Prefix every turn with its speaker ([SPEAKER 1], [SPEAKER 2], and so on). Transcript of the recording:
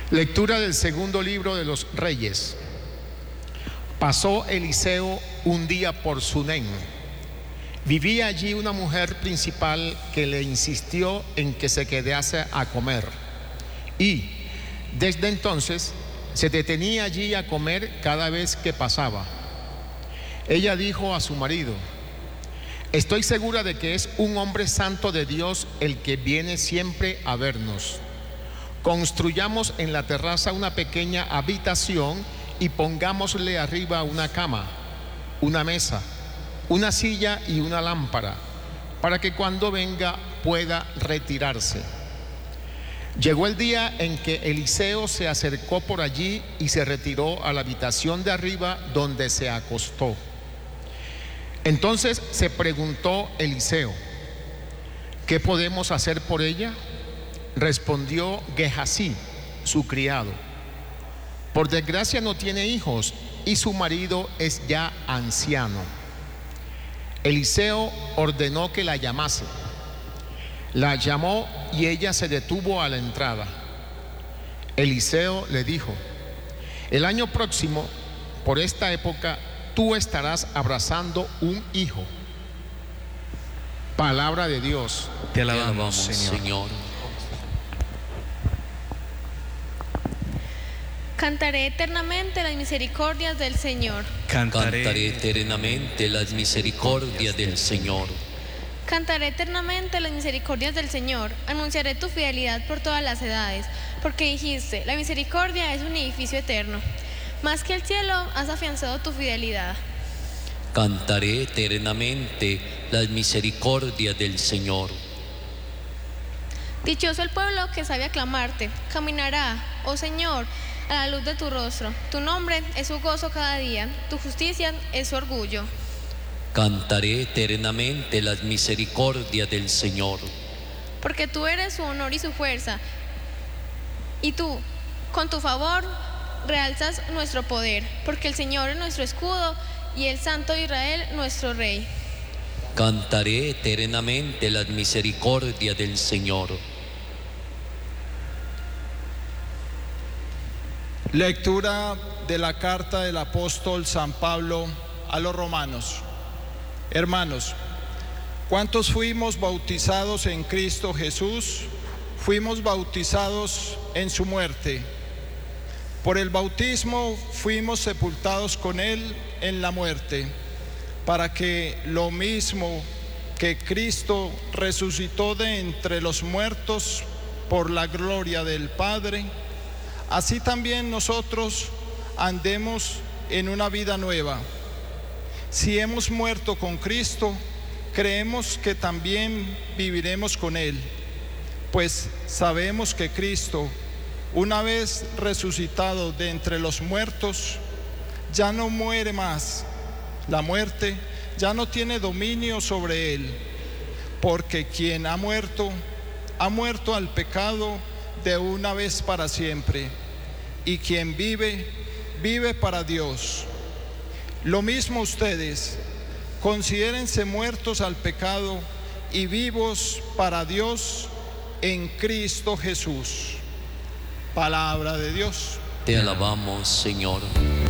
[SPEAKER 1] Lectura del segundo libro de los Reyes. Pasó Eliseo un día por Sunén. Vivía allí una mujer principal que le insistió en que se quedase a comer. Y desde entonces se detenía allí a comer cada vez que pasaba. Ella dijo a su marido: estoy segura de que es un hombre santo de Dios el que viene siempre a vernos. Construyamos en la terraza una pequeña habitación y pongámosle arriba una cama, una mesa, una silla y una lámpara, para que cuando venga pueda retirarse. Llegó el día en que Eliseo se acercó por allí y se retiró a la habitación de arriba, donde se acostó. Entonces se preguntó Eliseo: ¿qué podemos hacer por ella? Respondió Gehasí, su criado: por desgracia no tiene hijos y su marido es ya anciano. Eliseo ordenó que la llamase. La llamó y ella se detuvo a la entrada. Eliseo le dijo: el año próximo, por esta época, tú estarás abrazando un hijo. Palabra de Dios.
[SPEAKER 2] Te alabamos, Señor.
[SPEAKER 3] Cantaré eternamente las misericordias del Señor.
[SPEAKER 2] Cantaré eternamente las misericordias del Señor.
[SPEAKER 3] Cantaré eternamente las misericordias del Señor. Anunciaré tu fidelidad por todas las edades, porque dijiste: la misericordia es un edificio eterno. Más que el cielo has afianzado tu fidelidad.
[SPEAKER 2] Cantaré eternamente las misericordias del Señor.
[SPEAKER 3] Dichoso el pueblo que sabe aclamarte. Caminará, oh Señor, a la luz de tu rostro. Tu nombre es su gozo cada día. Tu justicia es su orgullo.
[SPEAKER 2] Cantaré eternamente las misericordias del Señor.
[SPEAKER 3] Porque tú eres su honor y su fuerza. Y tú, con tu favor, realzas nuestro poder. Porque el Señor es nuestro escudo y el Santo de Israel nuestro Rey.
[SPEAKER 2] Cantaré eternamente las misericordias del Señor.
[SPEAKER 4] Lectura de la carta del apóstol San Pablo a los romanos. Hermanos, ¿cuántos fuimos bautizados en Cristo Jesús? Fuimos bautizados en su muerte. Por el bautismo fuimos sepultados con Él en la muerte, para que lo mismo que Cristo resucitó de entre los muertos por la gloria del Padre, así también nosotros andemos en una vida nueva. Si hemos muerto con Cristo, creemos que también viviremos con Él, pues sabemos que Cristo, una vez resucitado de entre los muertos, ya no muere más. La muerte ya no tiene dominio sobre Él, porque quien ha muerto al pecado de una vez para siempre, y quien vive, vive para Dios. Lo mismo ustedes, considérense muertos al pecado y vivos para Dios en Cristo Jesús. Palabra de Dios.
[SPEAKER 2] Te alabamos, Señor.